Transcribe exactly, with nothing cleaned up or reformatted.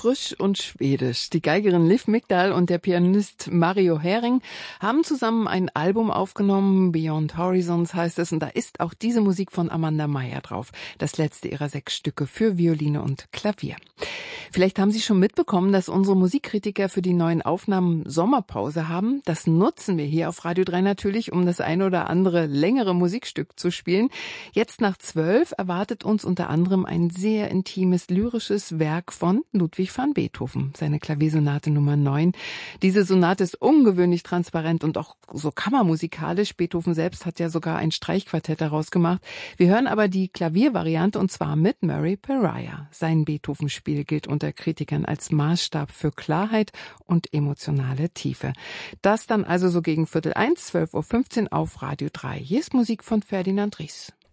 frisch und schwedisch. Die Geigerin Liv Migdal und der Pianist Mario Hering haben zusammen ein Album aufgenommen, Beyond Horizons heißt es, und da ist auch diese Musik von Amanda Meyer drauf, das letzte ihrer sechs Stücke für Violine und Klavier. Vielleicht haben Sie schon mitbekommen, dass unsere Musikkritiker für die neuen Aufnahmen Sommerpause haben. Das nutzen wir hier auf Radio drei natürlich, um das ein oder andere längere Musikstück zu spielen. Jetzt nach zwölf erwartet uns unter anderem ein sehr intimes, lyrisches Werk von Ludwig van Beethoven, seine Klaviersonate Nummer neun. Diese Sonate ist ungewöhnlich transparent und auch so kammermusikalisch. Beethoven selbst hat ja sogar ein Streichquartett daraus gemacht. Wir hören aber die Klaviervariante und zwar mit Murray Pariah. Sein Beethoven-Spiel gilt unter Kritikern als Maßstab für Klarheit und emotionale Tiefe. Das dann also so gegen Viertel eins, zwölf Uhr fünfzehn auf Radio drei. Hier ist Musik von Ferdinand Ries.